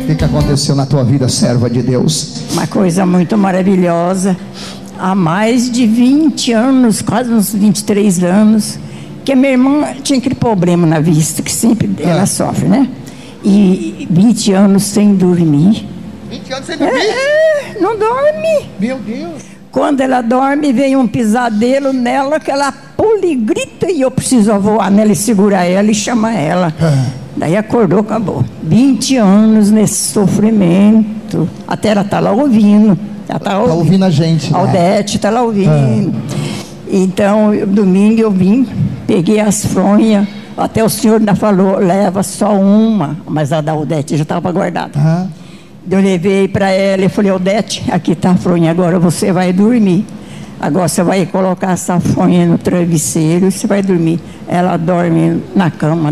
O que aconteceu na tua vida, serva de Deus? Uma coisa muito maravilhosa. Há mais de 20 anos, quase uns 23 anos, que a minha irmã tinha aquele problema na vista, que sempre ela sofre, né? E 20 anos sem dormir. 20 anos sem dormir? Não dorme. Meu Deus. Quando ela dorme, vem um pesadelo nela, que ela pula e grita, e eu preciso voar nela e segurar ela e chamar ela. Daí acordou, acabou. 20 anos nesse sofrimento. Até ela está lá ouvindo. Ela está ouvindo a gente. A Odete está lá ouvindo. Então, domingo eu vim, peguei as fronhas. Até o senhor ainda falou, leva só uma. Mas a da Odete já estava guardada. Eu levei para ela e falei, Odete, aqui está a fronha, agora você vai dormir. Agora você vai colocar essa fronha no travesseiro e você vai dormir. Ela dorme na cama.